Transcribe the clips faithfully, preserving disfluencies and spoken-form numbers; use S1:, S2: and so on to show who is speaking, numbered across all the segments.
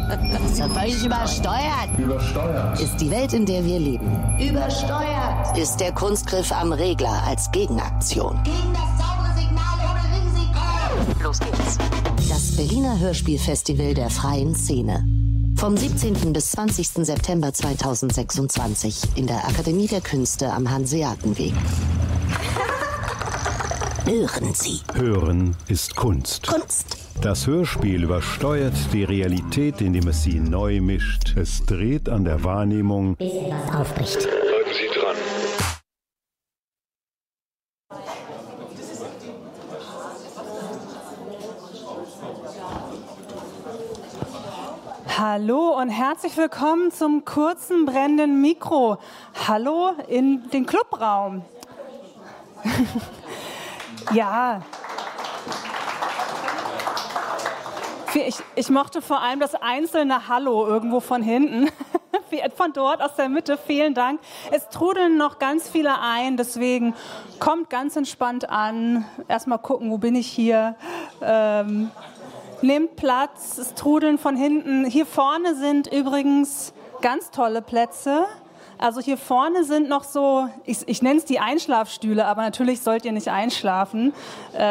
S1: Ist doch völlig übersteuert.
S2: Übersteuert.
S1: Ist die Welt, in der wir leben.
S3: Übersteuert.
S1: Ist der Kunstgriff am Regler als Gegenaktion.
S3: Gegen das saubere Signal ohne Risiko.
S1: Los geht's. Das Berliner Hörspielfestival der freien Szene. Vom siebzehnten bis zwanzigsten September zweitausendsechsundzwanzig in der Akademie der Künste am Hanseatenweg. Hören Sie.
S4: Hören ist Kunst.
S1: Kunst.
S4: Das Hörspiel übersteuert die Realität, indem es sie neu mischt. Es dreht an der Wahrnehmung,
S1: Bis etwas aufbricht.
S5: Bleiben Sie dran.
S6: Hallo und herzlich willkommen zum kurzen brennenden Mikro. Hallo in den Clubraum. Ja. Ich, ich mochte vor allem das einzelne Hallo irgendwo von hinten. Von dort aus der Mitte, vielen Dank. Es trudeln noch ganz viele ein, deswegen kommt ganz entspannt an. Erstmal gucken, wo bin ich hier. Ähm, nehmt Platz, es trudeln von hinten. Hier vorne sind übrigens ganz tolle Plätze. Also hier vorne sind noch so, ich, ich nenne es die Einschlafstühle, aber natürlich sollt ihr nicht einschlafen. Äh,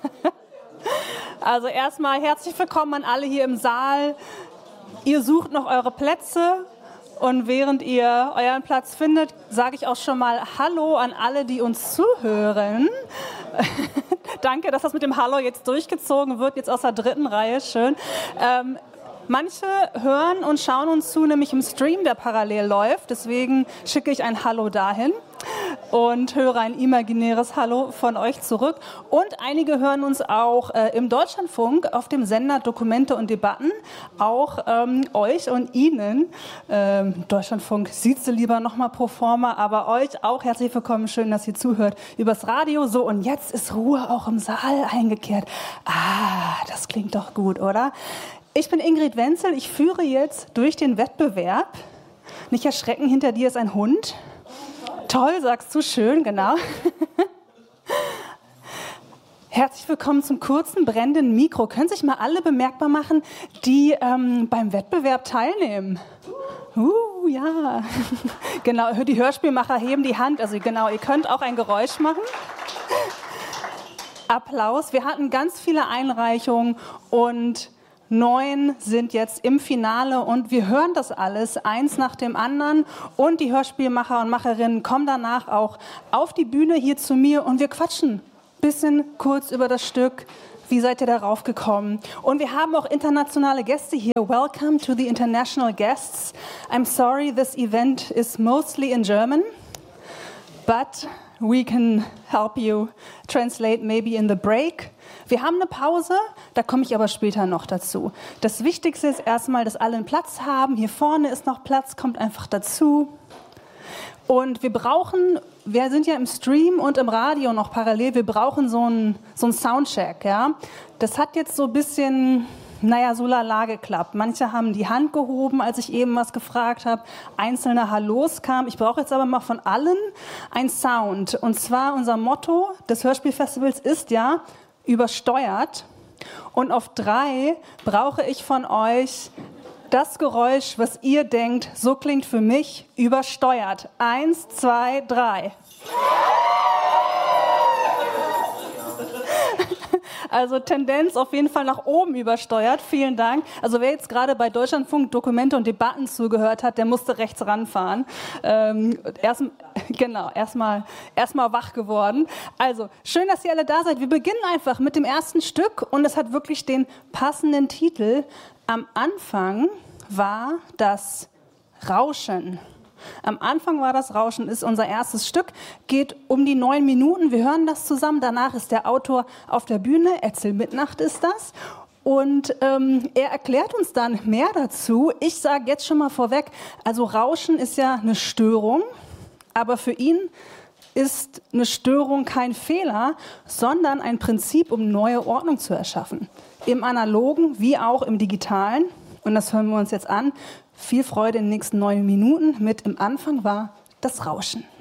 S6: also erstmal herzlich willkommen an alle hier im Saal. Ihr sucht noch eure Plätze und während ihr euren Platz findet, sage ich auch schon mal Hallo an alle, die uns zuhören. Danke, dass das mit dem Hallo jetzt durchgezogen wird, jetzt aus der dritten Reihe, schön. Ähm, Manche hören und schauen uns zu, nämlich im Stream, der parallel läuft. Deswegen schicke ich ein Hallo dahin und höre ein imaginäres Hallo von euch zurück. Und einige hören uns auch äh, im Deutschlandfunk auf dem Sender Dokumente und Debatten. Auch ähm, euch und Ihnen. Ähm, Deutschlandfunk sieht sie lieber nochmal pro forma, aber euch auch herzlich willkommen. Schön, dass ihr zuhört übers Radio. So, und jetzt ist Ruhe auch im Saal eingekehrt. Ah, das klingt doch gut, oder? Ich bin Ingrid Wenzel, ich führe jetzt durch den Wettbewerb. Nicht erschrecken, hinter dir ist ein Hund. Toll, sagst du, schön, genau. Herzlich willkommen zum kurzen brennenden Mikro. Können sich mal alle bemerkbar machen, die ähm, beim Wettbewerb teilnehmen? Uh, ja. Genau, die Hörspielmacher heben die Hand. Also genau, ihr könnt auch ein Geräusch machen. Applaus. Wir hatten ganz viele Einreichungen und neun sind jetzt im Finale und wir hören das alles, eins nach dem anderen. Und die Hörspielmacher und Macherinnen kommen danach auch auf die Bühne hier zu mir und wir quatschen ein bisschen kurz über das Stück. Wie seid ihr darauf gekommen? Und wir haben auch internationale Gäste hier. Welcome to the international guests. I'm sorry, this event is mostly in German, but we can help you translate maybe in the break. Wir haben eine Pause, da komme ich aber später noch dazu. Das Wichtigste ist erstmal, dass alle einen Platz haben. Hier vorne ist noch Platz, kommt einfach dazu. Und wir brauchen, wir sind ja im Stream und im Radio noch parallel, wir brauchen so einen, so einen Soundcheck. Ja? Das hat jetzt so ein bisschen, naja, so lala geklappt. Manche haben die Hand gehoben, als ich eben was gefragt habe. Einzelne Hallos kamen. Ich brauche jetzt aber mal von allen einen Sound. Und zwar unser Motto des Hörspielfestivals ist ja, übersteuert. Und auf drei brauche ich von euch das Geräusch, was ihr denkt, so klingt für mich übersteuert. Eins, zwei, drei. Also Tendenz auf jeden Fall nach oben übersteuert. Vielen Dank. Also wer jetzt gerade bei Deutschlandfunk Dokumente und Debatten zugehört hat, der musste rechts ranfahren. Ähm, erst, genau, erstmal erstmal wach geworden. Also schön, dass ihr alle da seid. Wir beginnen einfach mit dem ersten Stück und es hat wirklich den passenden Titel. Am Anfang war das Rauschen. Am Anfang war das Rauschen, ist unser erstes Stück, geht um die neun Minuten. Wir hören das zusammen. Danach ist der Autor auf der Bühne. Etzel Mittnacht ist das. Und ähm, er erklärt uns dann mehr dazu. Ich sage jetzt schon mal vorweg, also Rauschen ist ja eine Störung, aber für ihn ist eine Störung kein Fehler, sondern ein Prinzip, um neue Ordnung zu erschaffen. Im Analogen wie auch im Digitalen. Und das hören wir uns jetzt an. Viel Freude in den nächsten neun Minuten mit Im Anfang war das Rauschen.